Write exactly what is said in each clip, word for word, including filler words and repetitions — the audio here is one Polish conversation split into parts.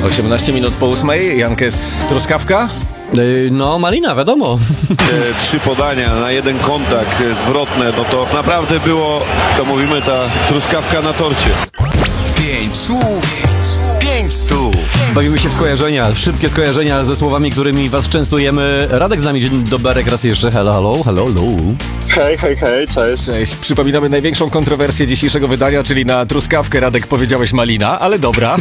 osiemnaście minut po ósmej, Jankes, truskawka? No, malina, wiadomo. Te trzy podania na jeden kontakt zwrotne, no to naprawdę było, to mówimy, ta truskawka na torcie. Pięć słów, pięć stów. Bawimy się w skojarzenia, szybkie skojarzenia ze słowami, którymi was częstujemy. Radek z nami, dzień dobry, raz jeszcze. Hello, hello, hello, hello. Hej, hej, hej, cześć. Cześć. Przypominamy największą kontrowersję dzisiejszego wydania, czyli na truskawkę, Radek, powiedziałeś malina, ale dobra.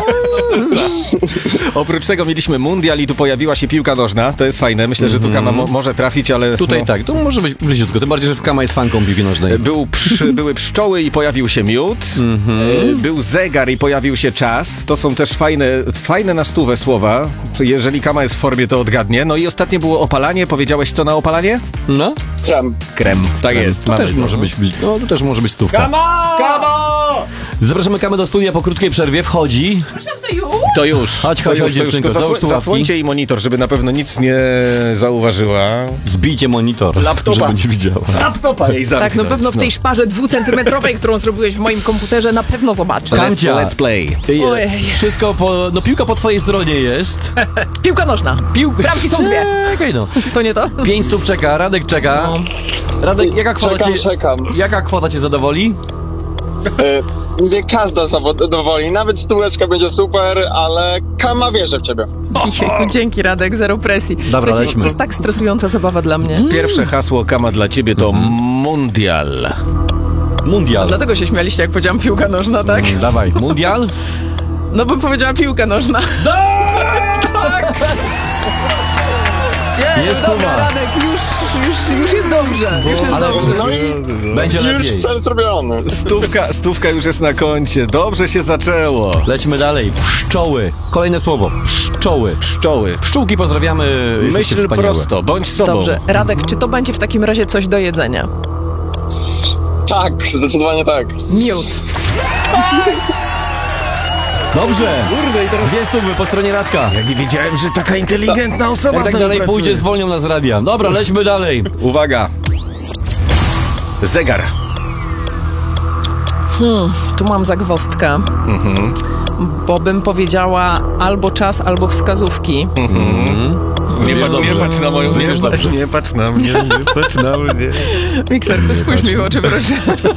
Oprócz tego mieliśmy mundial i tu pojawiła się piłka nożna. To jest fajne. Myślę, że tu Kama mo- może trafić, ale... Tutaj no. tak, to może być bliziutko, tym bardziej, że Kama jest fanką piłki nożnej. Był przy, były pszczoły i pojawił się miód. Mm-hmm. Był zegar i pojawił się czas. To są też fajne, fajne na stówę słowa. Jeżeli Kama jest w formie, to odgadnie. No i ostatnie było opalanie. Powiedziałeś co na opalanie? No? Krem. Krem. Tak Krem. jest. To też to. może być, no, to też może być stówka. Kama! Kama! Zapraszamy Kamę do studia po krótkiej przerwie. Wchodzi. To już. Chodź, to chodź, już, chodź, to już. dziewczynko, Zasł- załóż słuchawki. Zasłońcie jej monitor, żeby na pewno nic nie zauważyła. Zbijcie monitor, Laptopa. żeby nie widziała. Laptopa jej zamknąć. Tak, na pewno w tej szparze dwucentymetrowej, którą zrobiłeś w moim komputerze, na pewno zobaczę. Let's, Kamcia. let's play. Ej, Ojej. Wszystko po... No piłka po twojej stronie jest. Piłka nożna. Piłka. Bramki są dwie. Czekaj no. To nie to? Pięć stów czeka, Radek czeka. No. Radek, jaka kwota Czekam, cię... czekam. Jaka kwota cię zadowoli? E, nie każda zadowoli, nawet stóweczka będzie super, ale Kama wierzy w ciebie. Jejku, dzięki Radek, zero presji. Dobra, Słuchajcie, lećmy. to jest tak stresująca zabawa dla mnie. Pierwsze hasło Kama dla ciebie to mundial. Mundial. Dlatego się śmialiście, jak powiedziałam piłka nożna, tak? Mm, Dawaj, mundial? No bym powiedziała piłka nożna. Jest Dobra, stuwa. Radek, już, już, już jest dobrze. Już jest Ale- dobrze. No i Będzie już lepiej. cel zrobiony. Stówka, stówka już jest na koncie. Dobrze się zaczęło. Lećmy dalej. Pszczoły. Kolejne słowo. Pszczoły. Pszczoły. Pszczółki pozdrawiamy. Jesteście Myśl wspaniałe. prosto, bądź sobą. Dobrze, Radek, czy to będzie w takim razie coś do jedzenia? Tak, zdecydowanie tak. Miód. Dobrze. Kurde, i teraz... Dwie stówy po stronie Radka. Ja nie wiedziałem, że taka inteligentna osoba Jak z tak nami dalej pracuje. pójdzie, zwolnią nas z radia. Dobra, lećmy dalej. Uwaga. Zegar. Hmm, tu mam zagwozdkę. Mhm. Bo bym powiedziała albo czas, albo wskazówki. Nie, Wiesz patrz, nie dobrze. patrz na moją... Nie, Wiesz patrz, dobrze. nie patrz na mnie, nie patrz na mnie. Mikserku, spójrz mi w oczy, proszę.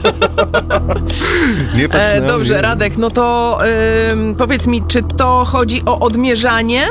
Nie patrz E, na dobrze, mnie. Radek, no to ym, powiedz mi, czy to chodzi o odmierzanie?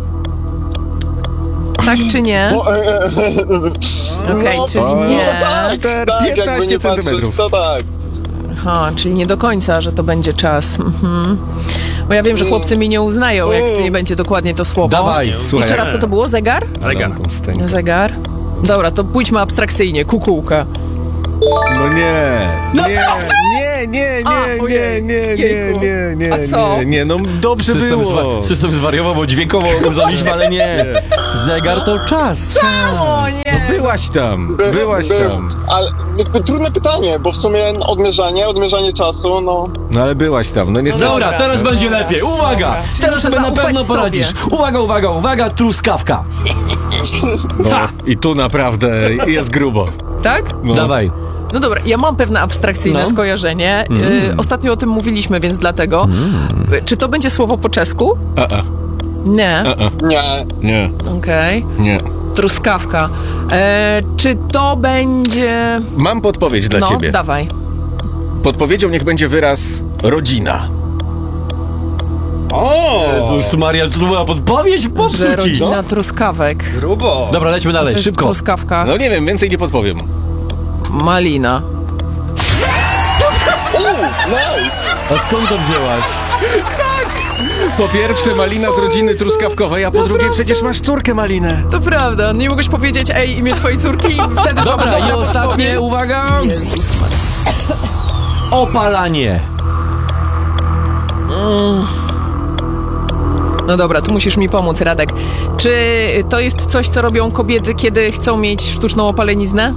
Tak czy nie? No, e, e, Okej, no, czyli o, nie. tak, tak, jakby piętnaście nie patrzeć, centymetrów. to tak. Aha, czyli nie do końca, że to będzie czas. Mhm. Bo ja wiem, że chłopcy mi nie uznają, jak to nie będzie dokładnie to słowo. Dawaj. Słuchaj, Jeszcze raz, co to było? Zegar? Zegar. Zegar. Dobra, to pójdźmy abstrakcyjnie. Kukułka. No nie. No nie, prawda? nie, nie, A, nie, nie, ojej. nie, nie, Jejku. nie, nie, A co? nie, nie, no dobrze System, było. zwa- system zwariował, bo dźwiękowo uznaliśmy, ale nie. Zegar to czas. O nie! Byłaś tam, By- byłaś by- tam. Ale jakby trudne pytanie, bo w sumie odmierzanie, odmierzanie czasu, no... No ale byłaś tam, no niestety. Dobra, teraz będzie lepiej. Uwaga! Czyli Teraz muszę sobie na zaufać pewno sobie. poradzisz. Uwaga, uwaga, uwaga, truskawka. No, i tu naprawdę jest grubo. Tak? No. Dawaj. No dobra, ja mam pewne abstrakcyjne No. skojarzenie. Y, ostatnio o tym mówiliśmy, więc dlatego. Y, Czy to będzie słowo po czesku? A, a, Nie. a, a. Nie. Nie, Okej. nie. Truskawka. E, czy to będzie... Mam podpowiedź dla no, ciebie. dawaj. Podpowiedzią niech będzie wyraz rodzina. O! Jezus Maria, to była podpowiedź? Że Popsuć ci. rodzina truskawek. Grubo. Dobra, lećmy dalej, Co jest w szybko. truskawkach? No nie wiem, więcej nie podpowiem. Malina. Nice. A skąd to wzięłaś? Po pierwsze malina z rodziny truskawkowej, a po drugie przecież masz córkę malinę. To prawda, nie mogłeś powiedzieć, ej, imię twojej córki i wtedy... Dobra, i ostatnie, podpowiem. uwaga. Opalanie. No dobra, tu musisz mi pomóc, Radek. Czy to jest coś, co robią kobiety, kiedy chcą mieć sztuczną opaleniznę?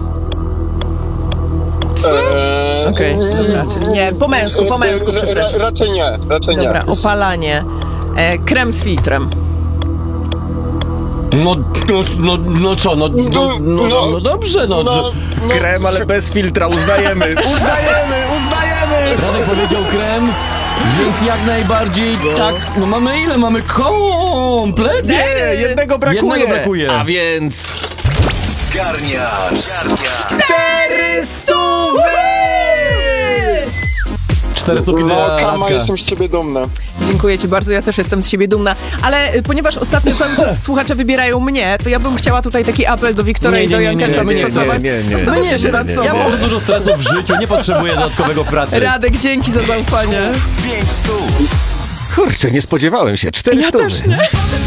Eee, Okej, dobra, czyli nie, po męsku, po męsku, ra- przepraszam. Raczej nie, raczej nie. Dobra, opalanie. E, krem z filtrem. No, no, no, no co, no, no, no, no, no dobrze, no. no, że- no, Krem, ale bez filtra, uznajemy, uznajemy, uznajemy! Radek powiedział krem. Więc jak najbardziej tak, no mamy ile? Mamy kompletnie! Nie, jednego brakuje. Jednego brakuje. A więc... Zgarniasz. Cztery stówy! Cztery stówki No, dla Kama, Radka. jestem z ciebie dumny. Dziękuję ci bardzo, ja też jestem z siebie dumna. Ale y, ponieważ ostatnio cały czas słuchacze wybierają mnie, to ja bym chciała tutaj taki apel do Wiktora Nie, i do nie, nie, Jankesa nie, nie, wystosować. nie, nie, nie. Zastanówcie się nad sobą. Ja mam za dużo stresu w życiu, nie potrzebuję dodatkowego pracy. Radek, dzięki za zaufanie. Pięć stów. Kurczę, nie spodziewałem się. Cztery Ja stówy. też nie.